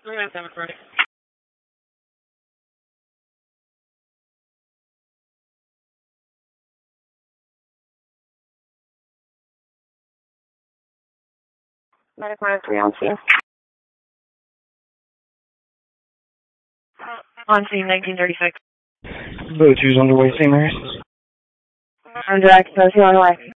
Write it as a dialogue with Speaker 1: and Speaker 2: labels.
Speaker 1: Medic 103 on scene. On scene, 1936.
Speaker 2: Boat 2's underway, St. Mary's.
Speaker 1: I'm direct, so on the way.